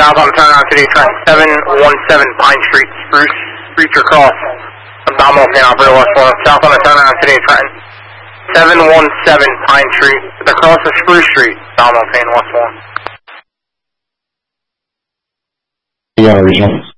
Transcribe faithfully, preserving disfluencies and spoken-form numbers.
South on the turnaround today, Trenton, seven one seven Pine Street, Spruce, Reacher Cross. Abdominal fan operator West one. South on the turnaround today, Trenton, seven one seven Pine Street, the cross of Spruce Street, abdominal fan West one. Yeah, regional.